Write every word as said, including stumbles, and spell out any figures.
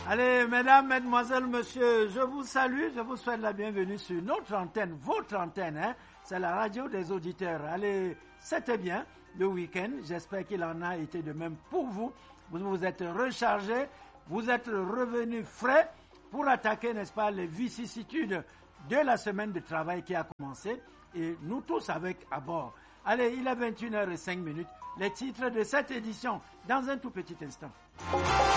Allez, mesdames, mesdemoiselles, messieurs, je vous salue, je vous souhaite la bienvenue sur notre antenne, votre antenne, hein? C'est la radio des auditeurs. Allez, c'était bien le week-end, j'espère qu'il en a été de même pour vous. Vous vous êtes rechargés, vous êtes revenus frais pour attaquer, n'est-ce pas, les vicissitudes de la semaine de travail qui a commencé, et nous tous avec à bord. Allez, il est vingt et une heures zéro cinq, les titres de cette édition dans un tout petit instant.